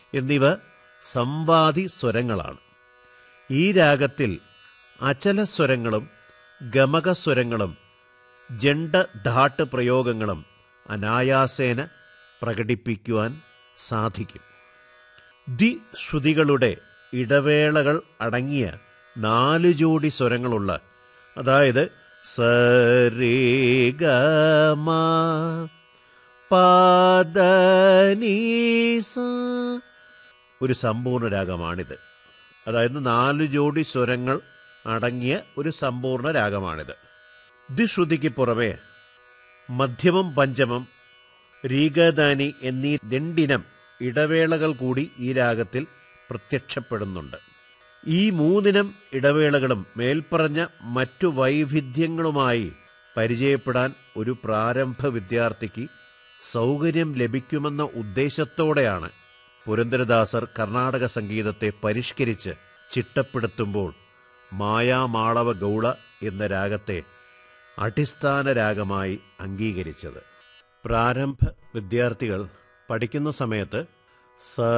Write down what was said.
എന്നിവ സംവാദി സ്വരങ്ങളാണ്. ഈ രാഗത്തിൽ അചലസ്വരങ്ങളും ഗമകസ്വരങ്ങളും ജണ്ഡ-ധാട്ട് പ്രയോഗങ്ങളും അനായാസേന പ്രകടിപ്പിക്കുവാൻ സാധിക്കും. ദ്വിശ്രുതികളുടെ ഇടവേളകൾ അടങ്ങിയ 4 ജോഡി സ്വരങ്ങളുള്ള, അതായത് സരേ ഗമ പാദനീസ ഒരു സമ്പൂർണ്ണ രാഗമാണിത്. അതായത് 4 ജോഡി സ്വരങ്ങൾ അടങ്ങിയ ഒരു സമ്പൂർണ്ണ രാഗമാണിത്. ദ്വിശ്രുതിക്ക് പുറമെ മധ്യമം, പഞ്ചമം, രീഗാദാനി എന്നീ 2 ഇനം ഇടവേളകൾ കൂടി ഈ രാഗത്തിൽ പ്രത്യക്ഷപ്പെടുന്നുണ്ട്. ഈ 3 ഇനം ഇടവേളകളും മേൽപ്പറഞ്ഞ മറ്റു വൈവിധ്യങ്ങളുമായി പരിചയപ്പെടാൻ ഒരു പ്രാരംഭ വിദ്യാർത്ഥിക്ക് സൗകര്യം ലഭിക്കുമെന്ന ഉദ്ദേശത്തോടെയാണ് പുരന്ദരദാസർ കർണാടക സംഗീതത്തെ പരിഷ്കരിച്ച് ചിട്ടപ്പെടുത്തുമ്പോൾ മായാമാളവ ഗൗള എന്ന രാഗത്തെ അടിസ്ഥാന രാഗമായി അംഗീകരിച്ചത്. പ്രാരംഭ വിദ്യാർത്ഥികൾ പഠിക്കുന്ന സമയത്ത് സ